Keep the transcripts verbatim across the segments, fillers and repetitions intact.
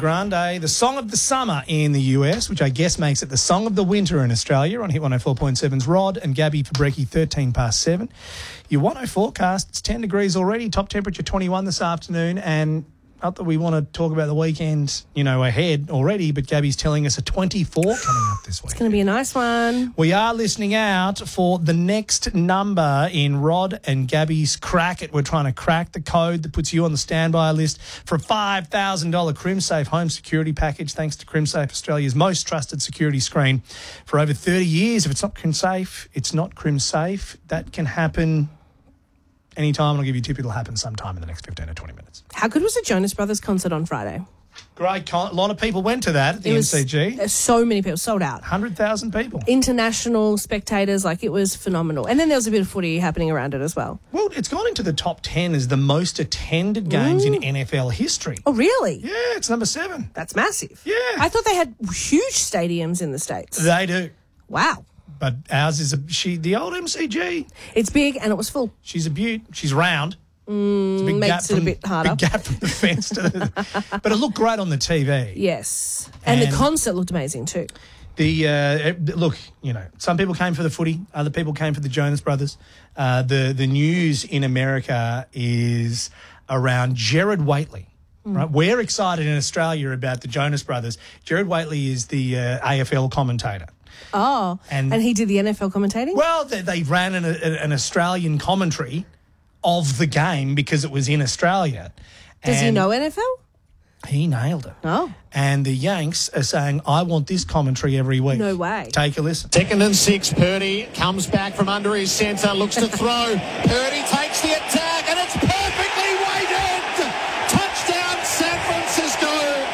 Grande, the song of the summer in the U S, which I guess makes it the song of the winter in Australia on Hit one oh four point seven's Rod and Gabby for Brekkie, thirteen past seven. Your one oh forecast, it's ten degrees already, top temperature twenty-one this afternoon, and not that we want to talk about the weekend, you know, ahead already, but Gabby's telling us a twenty-four coming up this week. It's going to be a nice one. We are listening out for the next number in Rod and Gabby's Crack It. We're trying to crack the code that puts you on the standby list for a five thousand dollars CrimSafe home security package, thanks to CrimSafe, Australia's most trusted security screen for over thirty years. If it's not CrimSafe, it's not CrimSafe. That can happen anytime, and I'll give you a tip, it'll happen sometime in the next fifteen to twenty minutes. How good was the Jonas Brothers concert on Friday? Great. Con- a lot of people went to that at the it was, M C G. Uh, so many people, sold out. one hundred thousand people. International spectators, like it was phenomenal. And then there was a bit of footy happening around it as well. Well, it's gone into the top ten as the most attended games Ooh. in N F L history. Oh, really? Yeah, it's number seven. That's massive. Yeah. I thought they had huge stadiums in the States. They do. Wow. But ours is a, she the old M C G. It's big and it was full. She's a beaut. She's round. Mm, It's a big makes gap it from, a bit harder. Big gap from the fence to the, but it looked great on the T V. Yes. And, And- the concert looked amazing too. The uh, look, you know, some people came for the footy, other people came for the Jonas Brothers. Uh, the the news in America is around Jared Waitley. Mm. Right, we're excited in Australia about the Jonas Brothers. Jared Waitley is the uh, A F L commentator. Oh, And- and, he did the N F L commentating? Well, they, they ran an, an Australian commentary of the game because it was in Australia. Does he And know N F L? He nailed it. Oh. And the Yanks are saying, I want this commentary every week. No way. Take a listen. Second and six, Purdy comes back from under his centre, looks to throw. Purdy takes the attack, and it's perfectly weighted. Touchdown, San Francisco.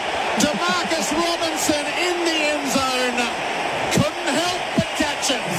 Demarcus Robinson in the end zone. Couldn't help but catch it.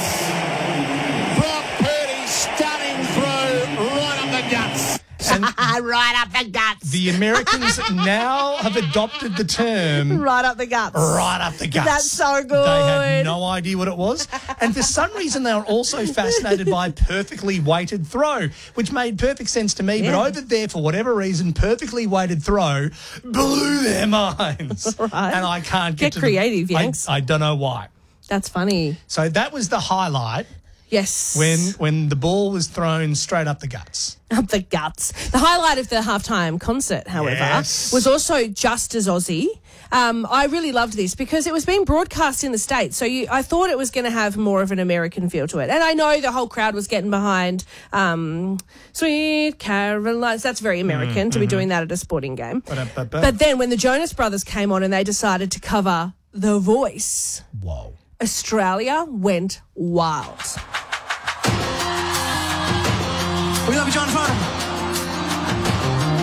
Brock Purdy, stunning throw right up the guts. And Right up the guts. the Americans now have adopted the term Right up the guts. right up the guts. That's so good. They had no idea what it was. And for some reason, they were also fascinated by perfectly weighted throw, which made perfect sense to me. Yeah. But over there, for whatever reason, perfectly weighted throw blew their minds. Right. And I can't get, Get to creative, the, I, Yanks. I don't know why. That's funny. So that was the highlight Yes. when when the ball was thrown straight up the guts. Up the guts. The highlight of the halftime concert, however, Yes. was also just as Aussie. Um, I really loved this because it was being broadcast in the States. So you, I thought it was going to have more of an American feel to it. And I know the whole crowd was getting behind um, Sweet Caroline. That's very American to be doing that at a sporting game. Ba-da-ba-ba. But then when the Jonas Brothers came on and they decided to cover The Voice, Whoa. Australia went wild. We love you, John Farnham.